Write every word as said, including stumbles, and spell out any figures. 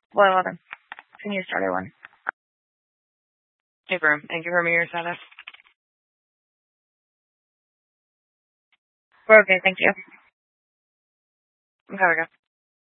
Well, eleven. Can you start at one? Affirm. And confirm your status. We're okay, thank you. Okay, we go.